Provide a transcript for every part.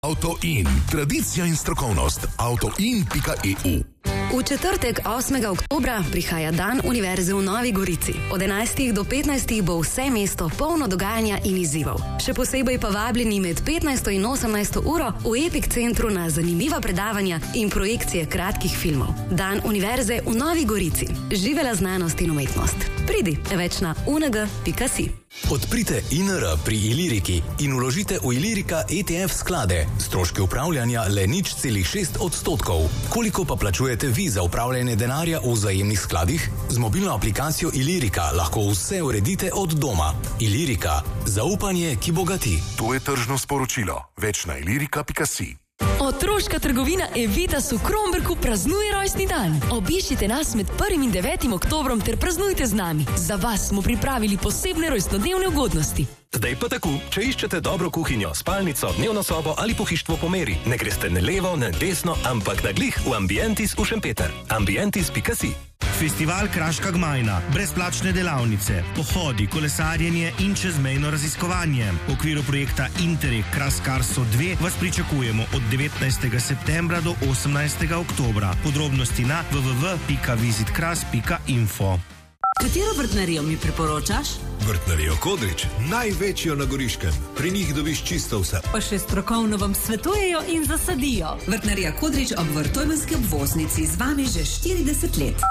Avto-in. Tradicija in strokovnost. Avto-in.eu. V četrtek, 8. oktobra, prihaja Dan Univerze v Novi Gorici. Od 11. do 15. bo vse mesto polno dogajanja in izzivov. Še posebej pa vabljeni med 15. in 18. uro v Epic centru na zanimiva predavanja in projekcije kratkih filmov. Dan Univerze v Novi Gorici. Živela znanost in umetnost. Pridi, več na unag.si. Odprite INR pri Iliriki in vložite v Ilirika ETF sklade. Stroški upravljanja le 0,6%. Koliko pa plačujete vi za upravljanje denarja v vzajemnih skladih? Z mobilno aplikacijo Ilirika lahko vse uredite od doma. Ilirika. Zaupanje, ki bogati. To je tržno sporočilo. Več na ilirika.si. Otroška trgovina Evitas v Kromberku praznuje rojstni dan. Obiščite nas med 1. in 9. oktobrom ter praznujte z nami. Za vas smo pripravili posebne rojstnodnevne ugodnosti. Zdaj pa tako, če iščete dobro kuhinjo, spalnico, dnevno sobo ali pohištvo po meri, ne greste ne levo, ne desno, ampak na glih v Ambientis v Šempeter. Ambientis.si. Festival Kraška Gmajna, brezplačne delavnice, pohodi, kolesarjenje in čezmejno raziskovanje. V okviru projekta Interreg Kraskarso 2 vas pričakujemo od 19. septembra do 18. oktobra. Podrobnosti na www.visitkras.info. Katero vrtnarijo mi priporočaš? Vrtnarijo Kodrič, največjo na Goriškem. Pri njih dobiš čisto vse. Pa še strokovno vam svetujejo in zasadijo. Vrtnarija Kodrič ob Vrtojmenski obvoznici, z vami že 40 let.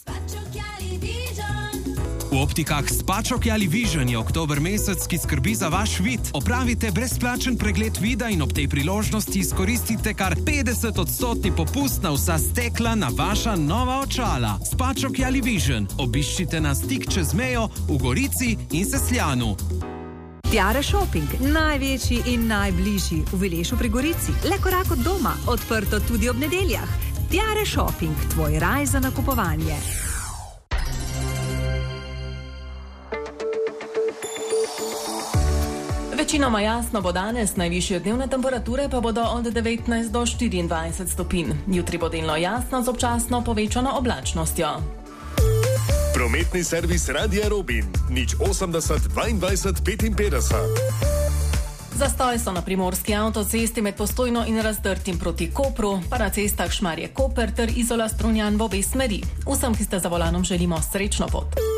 V optikah Spačok-Jali Vision je oktober mesec, ki skrbi za vaš vid. Opravite brezplačen pregled vida in ob tej priložnosti izkoristite kar 50% popust na vsa stekla na vaša nova očala. Spačok-Jali Vision. Obiščite nas tik čez mejo v Gorici in Sesljanu. Tiare Shopping, največji in najbližji v Vilešu pri Gorici. Le korak od doma, odprto tudi ob nedeljah. Tiare Shopping, tvoj raj za nakupovanje. Večinoma jasno bo danes, najvišje dnevne temperature pa bodo od 19 do 24 stopinj. Jutri bo delno jasno z občasno povečano oblačnostjo. Prometni servis Radia Robin, 080 22 55. Zastoj so na primorski avtocesti med Postojno in Razdrtim proti Kopru, pa na cestah Šmarje-Koper ter Izola-Strunjan v obe smeri. Vsem, ki ste za volanom, želimo srečno pot.